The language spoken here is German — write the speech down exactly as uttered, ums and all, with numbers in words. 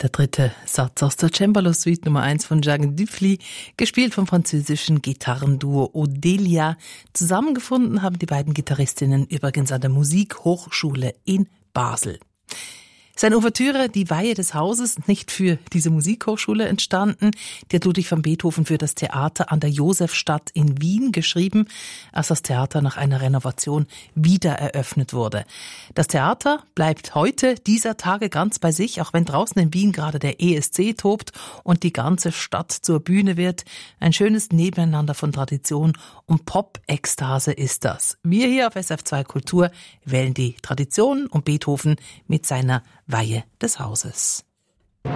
Der dritte Satz aus der Cembalo-Suite Nummer eins von Jacques Dufly, gespielt vom französischen Gitarrenduo Odelia. Zusammengefunden haben die beiden Gitarristinnen übrigens an der Musikhochschule in Basel. Seine Ouvertüre, die Weihe des Hauses, nicht für diese Musikhochschule entstanden. Die hat Ludwig van Beethoven für das Theater an der Josefstadt in Wien geschrieben, als das Theater nach einer Renovation wieder eröffnet wurde. Das Theater bleibt heute dieser Tage ganz bei sich, auch wenn draußen in Wien gerade der E S C tobt und die ganze Stadt zur Bühne wird. Ein schönes Nebeneinander von Tradition und Pop-Ekstase ist das. Wir hier auf S R F zwei Kultur wählen die Tradition und Beethoven mit seiner Weihe des Hauses.